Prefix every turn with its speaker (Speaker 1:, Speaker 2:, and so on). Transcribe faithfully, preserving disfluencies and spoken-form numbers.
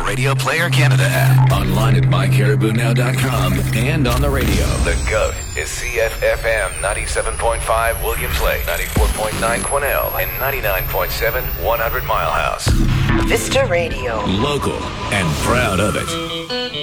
Speaker 1: Radio Player Canada app. Online at my caribou now dot com and on the radio.
Speaker 2: The GOAT is C F F M ninety-seven point five Williams Lake, ninety-four point nine Quesnel, and ninety-nine point seven one hundred Mile House.
Speaker 3: Vista Radio.
Speaker 1: Local and proud of it.